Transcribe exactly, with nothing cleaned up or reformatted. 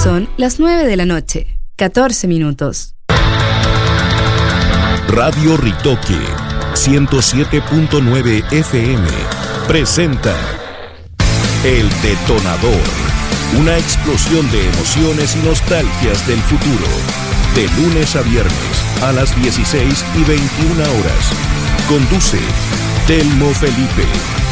Son las nueve de la noche, catorce minutos. Radio Ritoque ciento siete punto nueve F M presenta El Detonador, una explosión de emociones y nostalgias del futuro. De lunes a viernes a las dieciséis y veintiuna horas. Conduce Telmo Felipe.